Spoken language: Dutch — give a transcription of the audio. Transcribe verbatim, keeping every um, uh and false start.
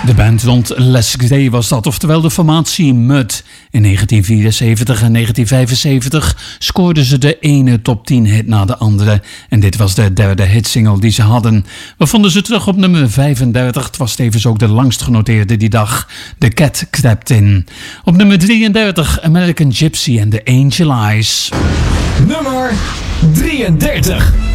De band rond Les Gray was dat, oftewel de formatie Mud. In negentien vierenzeventig en negentien vijfenzeventig scoorden ze de ene top tien hit na de andere. En dit was de derde hitsingle die ze hadden. We vonden ze terug op nummer vijfendertig. Het was tevens ook de langst genoteerde die dag. The Cat Crept In. Op nummer drieëndertig American Gypsy and the Angel Eyes. Nummer drieëndertig.